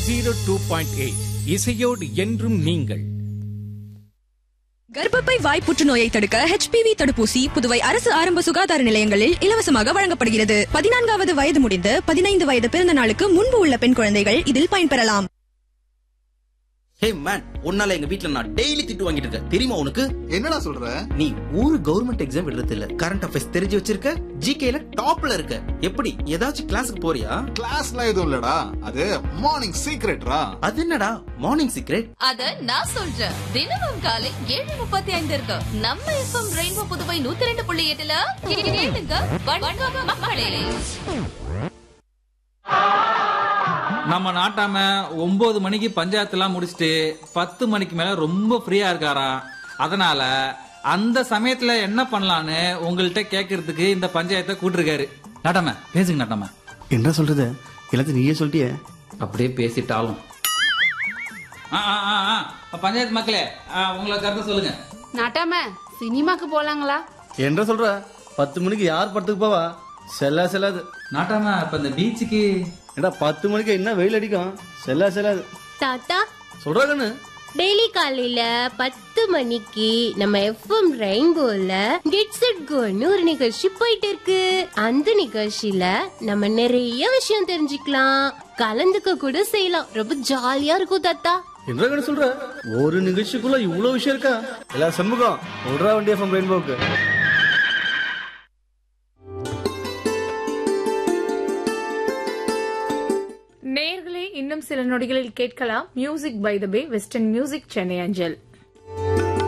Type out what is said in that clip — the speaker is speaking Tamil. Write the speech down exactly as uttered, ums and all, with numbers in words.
ஜீரோ டூ பாயிண்ட் எயிட் இசையோடு என்றும் நீங்கள். கர்ப்பப்பை வாய் புற்றுநோயை தடுக்க ஹெச் பி வி தடுப்பூசி புதுவை அரசு ஆரம்ப சுகாதார நிலையங்களில் இலவசமாக வழங்கப்படுகிறது. பதினான்காவது வயது முடிந்து பதினைந்து வயது பிறந்த நாளுக்கு முன்பு உள்ள பெண் குழந்தைகள் இதில் பயன்பெறலாம். ஹே மேன், உன்னால எங்க வீட்ல நான் டெய்லி திட்டு வாங்கிட்டு இருக்கேன் தெரியுமா உனக்கு? என்னடா சொல்ற? நீ ஒரு கவர்மெண்ட் எக்ஸாம் எழுதுறது இல்ல, கரண்ட் அஃபேர்ஸ் தெரிஞ்சு வச்சிருக்க, ஜிகேல டாப்ல இருக்க. எப்படி ஏதாச்சும் கிளாஸுக்கு போறியா? கிளாஸ்லாம் எதுவும் இல்லடா, அது மார்னிங் சீக்ரெட்ரா. அது என்னடா மார்னிங் சீக்ரெட்? அத நான் சொல்றேன். தினமும் காலை ஏழு முப்பத்தி ஐந்து இருக்கு நம்ம எஃப்எம் ரெயின்போ புதுவை நூத்தி ரெண்டு புள்ளி எட்டுல கேளுங்க. வணக்கம் மக்களே. நம்ம நாட்டாம ஒன்பது மணிக்கு பஞ்சாயத்து எல்லாம் முடிச்சுட்டு பத்து மணிக்கு மேல ரொம்ப ஃப்ரீயா இருக்காராம். அதனால அந்த சமயத்துல என்ன பண்ணலான்னு உங்கள்கிட்ட கேக்குறதுக்கு இந்த பஞ்சாயத்தை கூட்டிருக்காரு. நாட்டாம பேசுங்க. நாட்டாம என்ன சொல்றது, எல்லாத்தையும் நீயே சொல்லிட்டியே. அப்படியே பேசிட்டாலும் பஞ்சாயத்து மக்களே உங்களை கருத்து சொல்லுங்க. நாட்டாம சினிமாக்கு போலாங்களா? என்ன சொல்ற, பத்து மணிக்கு யார் படத்துக்கு போவா? செல்லா செல்லாது. நாட்டாம இப்ப இந்த பீச்சுக்கு ஏடா பத்து மணிக்கு என்ன வெயில் அடிக்கும், செல்லா செல்லாது. தாத்தா சொல்றா கண்ணு, டெய்லி காலையில பத்து மணிக்கு நம்ம எஃப்எம் ரெயின்போல கெட்ஸ் இட் கோன்னு ஒரு நிகழ்ச்சி போயிட்டு இருக்கு. அந்த நிகழ்ச்சியில நம்ம நிறைய விஷயம் தெரிஞ்சுக்கலாம், கலந்துக்க கூட செய்யலாம். ரொம்ப ஜாலியா இருக்கும் தாத்தா. என்ன கண்ணு சொல்ற, ஒரு நிகழ்ச்சிக்குள்ள இவ்வளவு விஷயம் இருக்கா? எல்லா சண்முகம் சொல்றா வண்டி எஃப்எம் ரெயின்போக்கு. நேயர்களே, இன்னும் சில நொடிகளில் கேட்கலாம் music by the pay western music Chennai அஞ்சல்.